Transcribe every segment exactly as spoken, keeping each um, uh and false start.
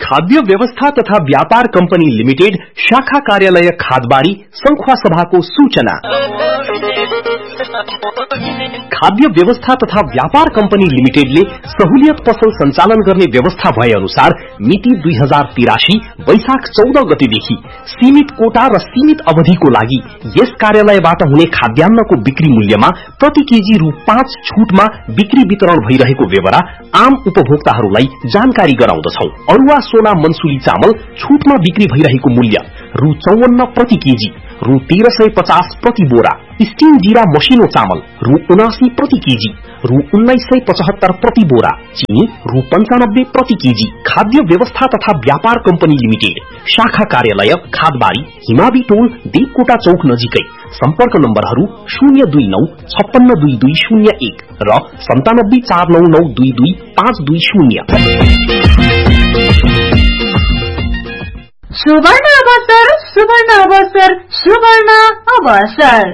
खाद्य व्यवस्था तथा व्यापार कंपनी लिमिटेड शाखा कार्यालय खादबारी संखुवा सभाको सूचना। खाद्य व्यवस्था तथा व्यापार कंपनी लिमिटेडले सहुलियत पसल सञ्चालन गर्ने व्यवस्था भए अनुसार मिति दुई हजार तिरासी वैशाख चौध गतेदेखि सीमित कोटा र सीमित अवधिको लागि यस कार्यालयबाट हुने खाद्यान्नको बिक्री मूल्यमा प्रति केजी रु पाँच छूटमा बिक्री वितरण भइरहेको बेहोरा आम उपभोक्ताहरूलाई जानकारी गराउँदछौ। अरुवा सोना मनसुली चामल छूटमा बिक्री भइरहेको मूल्य रु चौवन्न प्रति केजी, रु तेह्र सय पचास प्रति बोरा। स्टीम जीरा मसिनो चामल रु उनासी प्रति केजी, रु उन्नाइस सय पचहत्तर प्रति बोरा। चिनी रु पंचानब्बे प्रति केजी। खाद्य व्यवस्था तथा व्यापार कंपनी लिमिटेड शाखा कार्यालय खादबारी हिमावी टोल देवकोटा चौक नजिकै। सम्पर्क नम्बरहरू शून्य दुई नौ छप्पन्न दुई दुई शून्य एक र सन्तानब्बे चार नौ नौ दुई दुई पाँच दुई शून्य। सुवर्ण अवसर, सुवर्ण अवसर, सुवर्ण अवसर।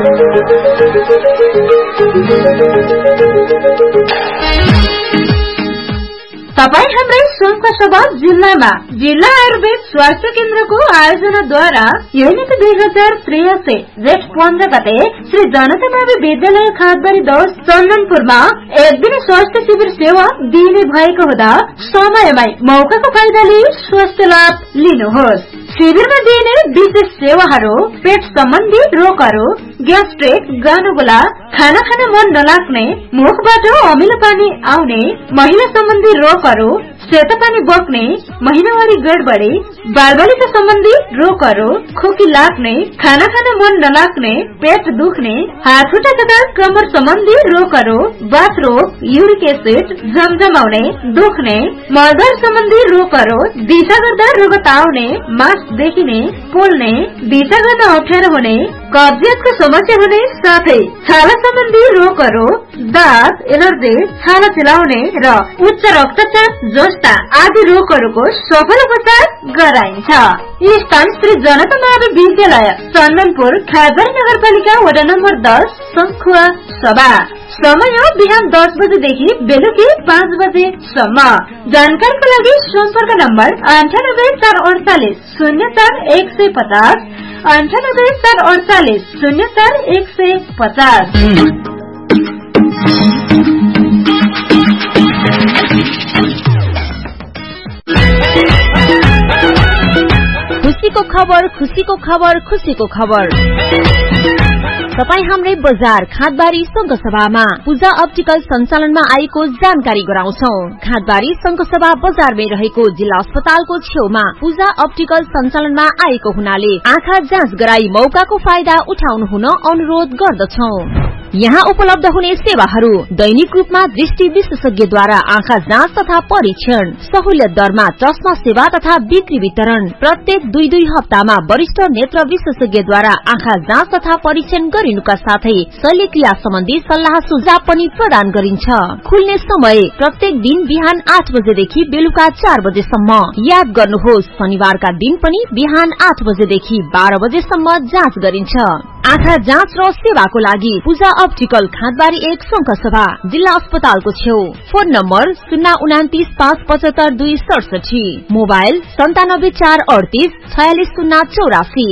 तपाई हाम्रै संघका सभा जिल्लामा जिल्ला आयुर्वेद स्वास्थ्य केन्द्रको आयोजनाद्वारा युनिट दुई हजार त्रियासी जेठ पन्ध्र गते श्री जनता मावि विद्यालय खादबारी दस चन्दनपुरमा एक दिन स्वास्थ्य शिविर सेवा दिने भएको हुँदा समयमै मौकाको फाइदा लिई स्वास्थ्य लाभ लिनुहोस्। शिविरमा दिइने विशेष सेवाहरू पेट सम्बन्धी रोगहरू, ग्यास्ट्रिक, गानुगुला, खाना खान मन नलाग्ने, मुखबाट अमिलो पानी आउने, महिला सम्बन्धी रोगहरू, सेतो पानी बग्ने, महिनावारी गडबडी, बालबालिका सम्बन्धी रोगहरू, खोकी लाग्ने, खाना खान मन नलाग्ने, पेट दुख्ने, हात खुट्टा तथा कमर सम्बन्धी रोगहरू, बाथ रोग, युरिक एसिड जमजमाउने, दुख्ने, मलद्वार सम्बन्धी रोगहरू, दिशा गर्दा रगत आउने, मास देखिने, पोल्ने, दिशा गर्न अप्ठ्यारो हुने, कब्जियतको समस्या हुने साथै छाला सम्बन्धी रोगहरू, दाँत, एलर्जी, छाला चिलाउने र उच्च रक्तचाप जस्ता आदि रोगहरूको सफल उपचार गराइन्छ। स्थान श्री जनता मावि विद्यालय चन्दनपुर खादबारी नगरपालिका वडा नम्बर दस संखुवा सभा। समय बिहान दस बजेदेखि बेलुकी पाँच बजेसम्म। जानकारीको लागि सम्पर्क नम्बर अन्ठानब्बे चार अडचालिस शून्य चार एक सय पचास, अन्ठानब्बे चार अडचालिस शून्य चार एक सय पचास। खुशीको खबर, खुशीको खबर, खुशीको खबर। तपाई हाम्रै बजार खादबारी संघ सभामा पूजा अप्टिकल सञ्चालनमा आएको जानकारी गराउँछौ। खादबारी संघ सभा बजारमै रहेको जिल्ला अस्पतालको छेउमा पूजा अप्टिकल सञ्चालनमा आएको हुनाले आँखा जाँच गराई मौकाको फाइदा उठाउनु हुन अनुरोध गर्दछौ। यहाँ उपलब्ध हुने सेवाहरू दैनिक रूपमा दृष्टि विशेषज्ञद्वारा आँखा जाँच तथा परीक्षण, सहुलियत दरमा चस्मा सेवा तथा बिक्री वितरण, प्रत्येक दुई दुई हप्तामा वरिष्ठ नेत्र विशेषज्ञद्वारा आँखा जाँच तथा परीक्षण गरिनुका साथै शल्यक्रिया सम्बन्धी सल्लाह सुझाव पनि प्रदान गरिन्छ। खुल्ने समय प्रत्येक दिन बिहान आठ बजेदेखि बेलुका चार बजेसम्म। याद गर्नुहोस्, शनिबारका दिन पनि बिहान आठ बजेदेखि बाह्र बजेसम्म जाँच गरिन्छ। आँखा जाँच र सेवाको लागि पूजा अप्टिकल खादबारी एक संघ सभा जिल्ला अस्पतालको छेउ। फोन नम्बर शून्य उनातिस पाँच पचहत्तर दुई सडसठी, मोबाइल सन्तानब्बे चार अडतिस छयालिस शून्य चौरासी।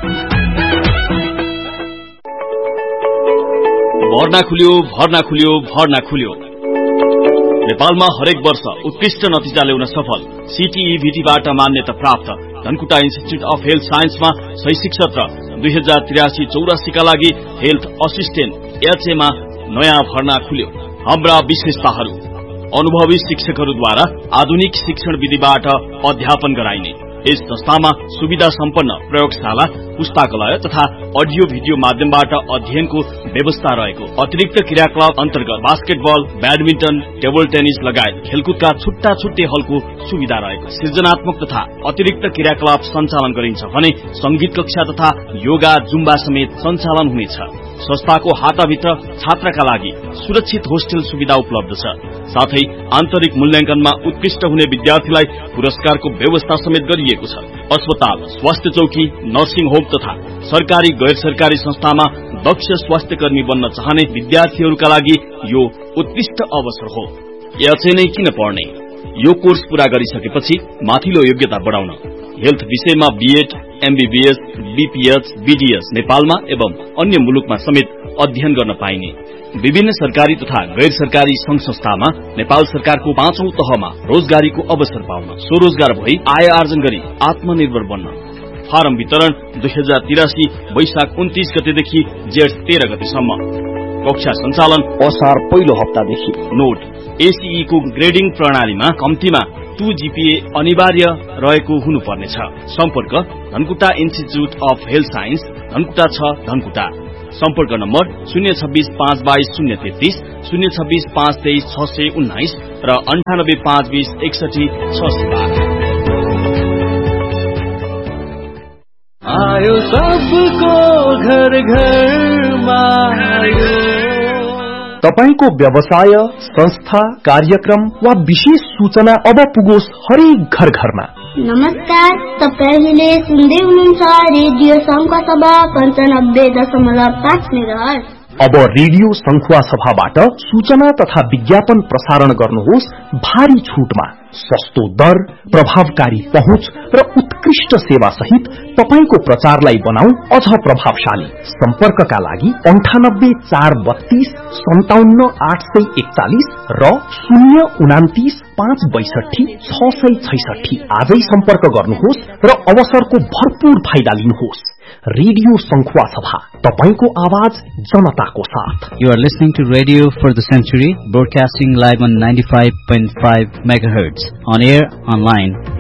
भर्ना खुल्यो, भर्ना खुल्यो, भर्ना खुल्यो। नेपालमा हरेक वर्ष उत्कृष्ट नतिजा ल्याउन सफल सीटीईभीटीबाट मान्यता प्राप्त धनकुटा इन्स्टिच्युट अफ हेल्थ साइन्समा शैक्षिक सत्र दुई हजार त्रियासी चौरासी का लागि हेल्थ असिस्टेन्ट एचएमा नयाँ भर्ना खुल्यो। हाम्रा विशेषताहरू: अनुभवी शिक्षकहरूद्वारा आधुनिक शिक्षण विधिबाट अध्यापन गराइने। यस संस्थामा सुविधा सम्पन्न प्रयोगशाला, पुस्तकालय तथा अडियो भिडियो माध्यमबाट अध्ययनको व्यवस्था रहेको। अतिरिक्त क्रियाकलाप अन्तर्गत बास्केटबल, ब्याडमिन्टन, टेबल टेनिस लगायत खेलकुदका छुट्टा छुट्टै हलको सुविधा रहेको। सृजनात्मक तथा अतिरिक्त क्रियाकलाप सञ्चालन गरिन्छ भने संगीत कक्षा तथा योगा, जुम्बा समेत सञ्चालन हुनेछ। संस्थाको हाताभित्र छात्रका लागि सुरक्षित होस्टेल सुविधा उपलब्ध छ। साथै आन्तरिक मूल्याङ्कनमा उत्कृष्ट हुने विद्यार्थीलाई पुरस्कारको व्यवस्था समेत गरिएको छ। अस्पताल, स्वास्थ्य चौकी, नर्सिङ होम तथा सरकारी गैर सरकारी संस्थामा दक्ष स्वास्थ्य कर्मी बन्न चाहने विद्यार्थीहरूका लागि यो उत्कृष्ट अवसर हो। एचए नै किन पढ्ने? यो कोर्स पूरा गरिसकेपछि माथिल्लो योग्यता बढाउन हेल्थ विषयमा बीएड, एमबीबीएस, बीपीएच, बीडीएस नेपालमा एवं अन्य मुलुकमा समेत अध्ययन गर्न पाइने। विभिन्न सरकारी तथा गैर सरकारी संघ संस्थामा नेपाल सरकारको पाँचौं तहमा रोजगारीको अवसर पाउन, स्वरोजगार भई आय आर्जन गरी आत्मनिर्भर बन्न। फारम वितरण दुई हजार तिरासी वैशाख उन्तीस गतेदेखि जेठ तेह्र गतेसम्म। कक्षा सञ्चालन असार पहिलो हप्तादेखि। नोट, एसीई को ग्रेडिङ प्रणालीमा कम्तीमा टू जीपीए अनिवार्य रहेको हुनुपर्नेछ। सम्पर्क Dhankuta institute of health science, Dhankuta छ, धनकुटा। सम्पर्क नम्बर शून्य छब्बीस पाँच बाइस शून्य तेत्तीस, शून्य छब्बीस पाँच तेइस छ सय उन्नाइस र अन्ठानब्बे पाँच बीस एकसठी छ सय बाह्र। आयो सबको घर घरमा आयो। तपाईको व्यवसाय, संस्था, कार्यक्रम वा विशेष सूचना अब पुगोस् हरेक घर घरमा। नमस्कार, तपाईले सुन्दै हुनुहुन्छ रेडियो संखुवा सभा पन्चानब्बे दशमलव पाँच मेगाहर्ज। अब रेडियो संखुवा सभाबाट सूचना तथा विज्ञापन प्रसारण गर्नुहोस् भारी छूटमा। सस्तो दर, प्रभावकारी पहुँच र उत्कृष्ट सेवा सहित तपाईको प्रचारलाई बनाऊ अझ प्रभावशाली। सम्पर्कका लागि अन्ठानब्बे चार बत्तीस सन्ताउन्न आठ सय एकचालिस र शून्य उनातिस पाँच बैसठी छ सय छैसठी आजै सम्पर्क गर्नुहोस् र अवसरको भरपूर फाइदा लिनुहोस्। रेडियो संखुवा सभा, तपाईको आवाज जनताको साथ। You are listening to Radio for the Century, broadcasting live on ninety-five point five megahertz, on air, online,